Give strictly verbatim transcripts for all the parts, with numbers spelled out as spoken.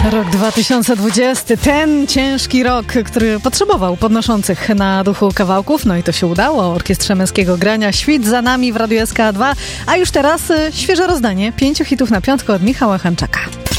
Rok dwa tysiące dwudziesty, ten ciężki rok, który potrzebował podnoszących na duchu kawałków, no i to się udało. Orkiestrze Męskiego Grania, Świt za nami w Radiu S K dwa, a już teraz y, świeże rozdanie pięciu hitów na piątkę od Michała Hanczaka.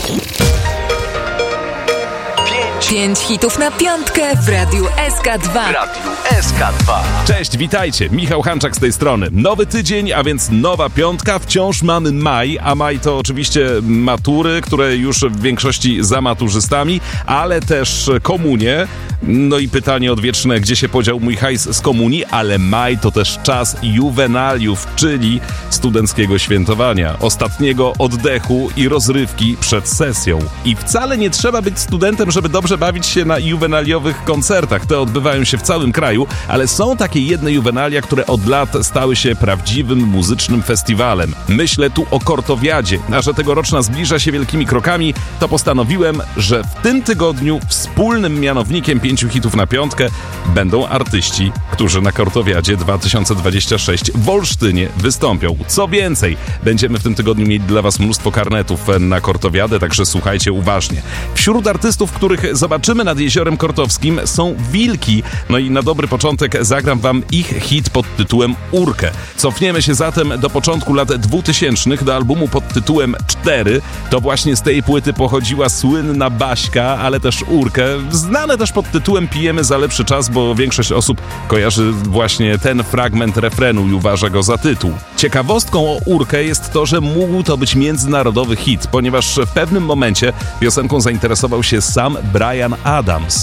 Pięć hitów na piątkę w Radiu S K dwa. W Radiu S K dwa. Cześć, witajcie. Michał Hanczak z tej strony. Nowy tydzień, a więc nowa piątka. Wciąż mamy maj, a maj to oczywiście matury, które już w większości za maturzystami, ale też komunie. No i pytanie odwieczne, gdzie się podział mój hajs z komunii, ale maj to też czas juwenaliów, czyli studenckiego świętowania, ostatniego oddechu i rozrywki przed sesją. I wcale nie trzeba być studentem, żeby dobrze bawić się na juwenaliowych koncertach. Te odbywają się w całym kraju, ale są takie jedne juwenalia, które od lat stały się prawdziwym muzycznym festiwalem. Myślę tu o Kortowiadzie, a że tegoroczna zbliża się wielkimi krokami, to postanowiłem, że w tym tygodniu wspólnym mianownikiem pięciu hitów na piątkę będą artyści, którzy na Kortowiadzie dwa tysiące dwudziestym szóstym w Olsztynie wystąpią. Co więcej, będziemy w tym tygodniu mieli dla Was mnóstwo karnetów na Kortowiadę, także słuchajcie uważnie. Wśród artystów, których zobaczymy nad Jeziorem Kortowskim, są Wilki. No i na dobry początek zagram Wam ich hit pod tytułem Urkę. Cofniemy się zatem do początku lat dwutysięcznych, do albumu pod tytułem cztery. To właśnie z tej płyty pochodziła słynna Baśka, ale też Urkę. Znane też pod tytułem Pijemy za lepszy czas, bo większość osób kojarzy właśnie ten fragment refrenu i uważa go za tytuł. Ciekawostką o Urkę jest to, że mógł to być międzynarodowy hit, ponieważ w pewnym momencie piosenką zainteresował się sam Bryan Adams.